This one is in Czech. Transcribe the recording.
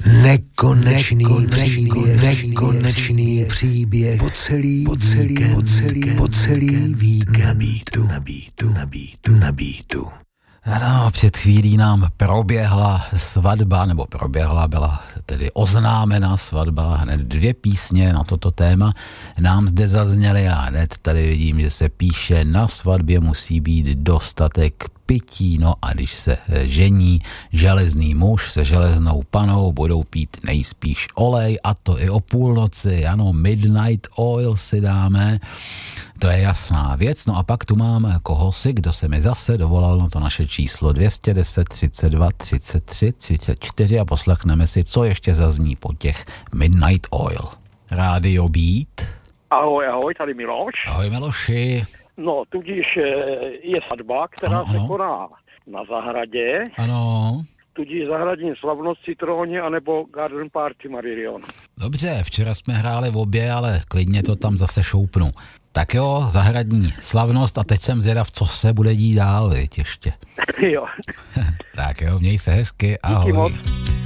Nekonečný příběh po celý víkend na beatu. Ano, před chvílí nám proběhla svatba, byla tedy oznámena svatba, hned 2 písně na toto téma nám zde zazněly a hned tady vidím, že se píše, na svatbě musí být dostatek pití, no a když se žení železný muž se železnou panou, budou pít nejspíš olej, a to i o půlnoci, ano, midnight oil si dáme, to je jasná věc. No a pak tu mám kohosi, kdo se mi zase dovolal na to naše číslo 210 32 33 34 a poslechneme si, co ještě zazní po těch Midnight Oil. Rádio Beat. Ahoj, tady Miloš. Ahoj Miloši. No, tudíž je svatba, která se koná na zahradě. Ano. Tudíž zahradní slavnost Citróně anebo Garden Party Marilion. Dobře, včera jsme hráli v obě, ale klidně to tam zase šoupnu. Tak jo, zahradní slavnost a teď jsem zvědav, co se bude dít dál, viď, ještě. Jo. Tak jo, měj se hezky, ahoj. Díky moc.